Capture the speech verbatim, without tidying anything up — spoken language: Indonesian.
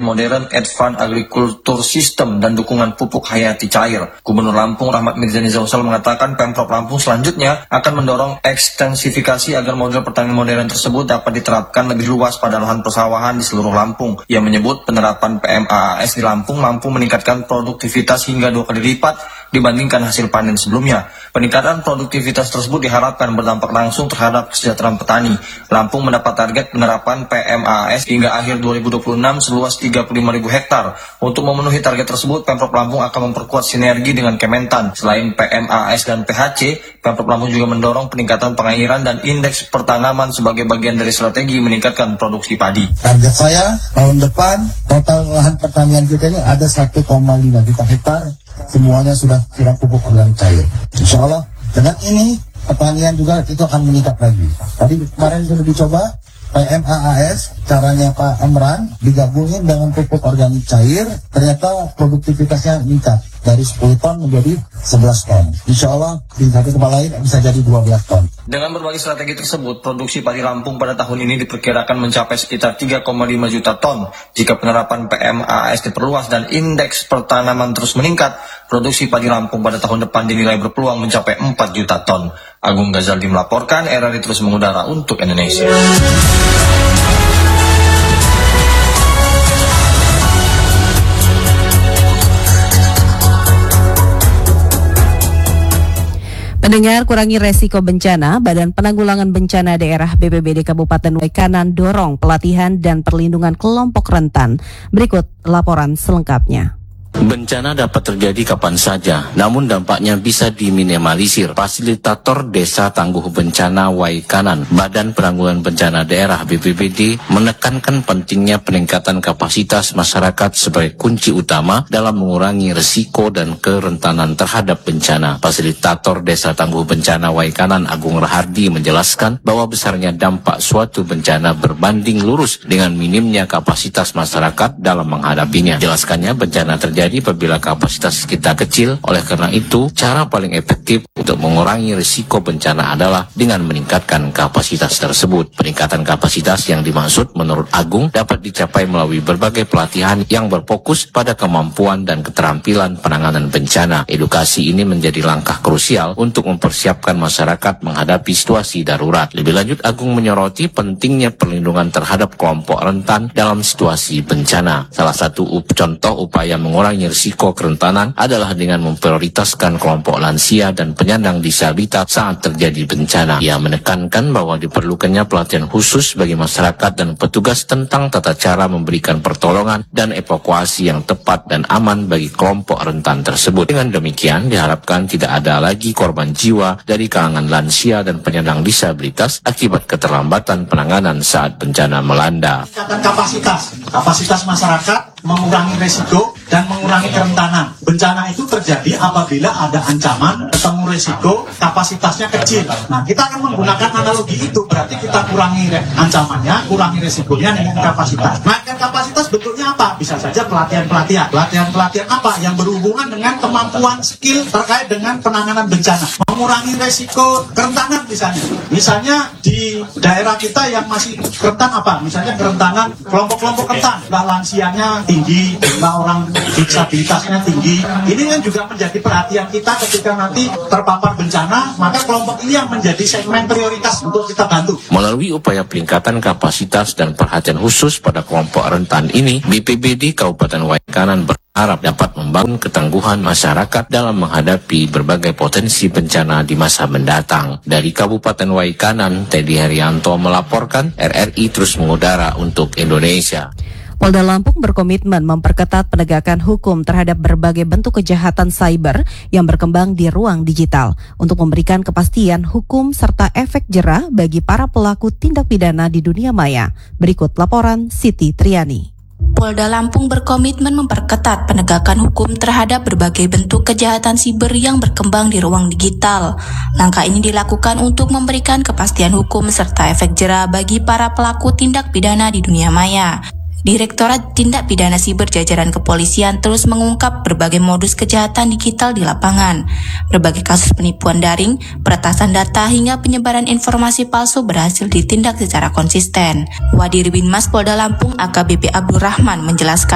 modern Advanced Agriculture System dan dukungan pupuk hayati cair. Gubernur Lampung Rahmat Mirzani Zausal mengatakan Pemprov Lampung selanjutnya akan mendorong ekstensifikasi agar model pertanian modern tersebut dapat diterapkan lebih luas pada lahan persawahan di seluruh Lampung. Ia menyebut penerapan P M A A S di Lampung mampu meningkatkan produktivitas hingga dua kali lipat dibandingkan hasil panen sebelumnya. Peningkatan produktivitas tersebut diharapkan berdampak langsung terhadap kesejahteraan petani. Lampung mendapat target penerapan P M A A S hingga akhir dua ribu dua puluh enam seluas tiga puluh lima ribu hektar. Untuk memenuhi target tersebut, Pemprov Lampung akan memperkuat sinergi dengan Kementan. Selain P M A A S dan P H C, Pemprov Lampung juga mendorong peningkatan pengairan dan indeks pertanaman sebagai bagian dari strategi meningkatkan produksi padi. Target saya tahun depan total lahan pertanian kita ini ada satu koma lima juta hektar. Semuanya sudah siram pupuk organik cair. Insya Allah dengan ini pertanian juga itu akan meningkat lagi. Tadi kemarin sudah dicoba P M A A S, caranya Pak Amran digabungin dengan pupuk organik cair, ternyata produktivitasnya meningkat dari sepuluh ton menjadi sebelas ton. Insya Allah di satu tempat lain bisa jadi dua belas ton. Dengan berbagai strategi tersebut, produksi padi Lampung pada tahun ini diperkirakan mencapai sekitar tiga koma lima juta ton. Jika penerapan P M A A S diperluas dan indeks pertanaman terus meningkat, produksi padi Lampung pada tahun depan dinilai berpeluang mencapai empat juta ton. Agung Ghazaldi melaporkan, R R I terus mengudara untuk Indonesia. Pendengar, kurangi resiko bencana, Badan Penanggulangan Bencana Daerah B P B D Kabupaten Waikanan dorong pelatihan dan perlindungan kelompok rentan. Berikut laporan selengkapnya. Bencana dapat terjadi kapan saja, namun dampaknya bisa diminimalisir. Fasilitator Desa Tangguh Bencana Waikanan, Badan Penanggulangan Bencana Daerah B P B D, menekankan pentingnya peningkatan kapasitas masyarakat sebagai kunci utama dalam mengurangi risiko dan kerentanan terhadap bencana. Fasilitator Desa Tangguh Bencana Waikanan, Agung Rahardi, menjelaskan bahwa besarnya dampak suatu bencana berbanding lurus dengan minimnya kapasitas masyarakat dalam menghadapinya. Jelaskannya, bencana terjadi apabila kapasitas kita kecil. Oleh karena itu, cara paling efektif untuk mengurangi risiko bencana adalah dengan meningkatkan kapasitas tersebut. Peningkatan kapasitas yang dimaksud menurut Agung dapat dicapai melalui berbagai pelatihan yang berfokus pada kemampuan dan keterampilan penanganan bencana. Edukasi ini menjadi langkah krusial untuk mempersiapkan masyarakat menghadapi situasi darurat. Lebih lanjut, Agung menyoroti pentingnya perlindungan terhadap kelompok rentan dalam situasi bencana. Salah satu up contoh upaya mengurangi risiko kerentanan adalah dengan memprioritaskan kelompok lansia dan penyandang disabilitas saat terjadi bencana. Ia menekankan bahwa diperlukannya pelatihan khusus bagi masyarakat dan petugas tentang tata cara memberikan pertolongan dan evakuasi yang tepat dan aman bagi kelompok rentan tersebut. Dengan demikian, diharapkan tidak ada lagi korban jiwa dari kalangan lansia dan penyandang disabilitas akibat keterlambatan penanganan saat bencana melanda. Peningkatan kapasitas, kapasitas masyarakat, mengurangi resiko dan mengurangi kerentanan. Bencana itu terjadi apabila ada ancaman, ketemu resiko, kapasitasnya kecil. Nah, kita akan menggunakan analogi itu, berarti kita kurangi ancamannya, kurangi resikonya dengan kapasitas. Naikkan kapasitas bentuknya apa? Bisa saja pelatihan-pelatihan. Pelatihan-pelatihan apa? Yang berhubungan dengan kemampuan skill terkait dengan penanganan bencana. Mengurangi resiko kerentanan misalnya. Misalnya di daerah kita yang masih rentan apa? Misalnya kerentanan kelompok-kelompok rentan. Lah lansianya tinggi, jumlah orang disabilitasnya tinggi. Ini kan juga menjadi perhatian kita ketika nanti terpapar bencana, maka kelompok ini yang menjadi segmen prioritas untuk kita bantu. Melalui upaya peningkatan kapasitas dan perhatian khusus pada kelompok rentan ini, B P B D Kabupaten Waikanan berharap dapat membangun ketangguhan masyarakat dalam menghadapi berbagai potensi bencana di masa mendatang. Dari Kabupaten Waikanan, Teddy Herianto melaporkan, R R I terus mengudara untuk Indonesia. Polda Lampung berkomitmen memperketat penegakan hukum terhadap berbagai bentuk kejahatan cyber yang berkembang di ruang digital untuk memberikan kepastian hukum serta efek jera bagi para pelaku tindak pidana di dunia maya. Berikut laporan Siti Triani. Polda Lampung berkomitmen memperketat penegakan hukum terhadap berbagai bentuk kejahatan siber yang berkembang di ruang digital. Langkah ini dilakukan untuk memberikan kepastian hukum serta efek jera bagi para pelaku tindak pidana di dunia maya. Direktorat Tindak Pidana Siber jajaran kepolisian terus mengungkap berbagai modus kejahatan digital di lapangan. Berbagai kasus penipuan daring, peretasan data hingga penyebaran informasi palsu berhasil ditindak secara konsisten. Wadir Binmas Polda Lampung A K B P Abdul Rahman menjelaskan